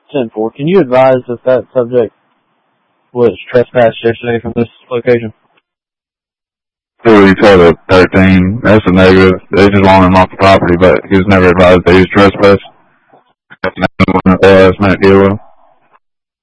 10-4. Can you advise if that subject was trespassed yesterday from this location? He told it 13. That's a negative. They just wanted him off the property, but he was never advised that he was trespassed. Last night deal with him.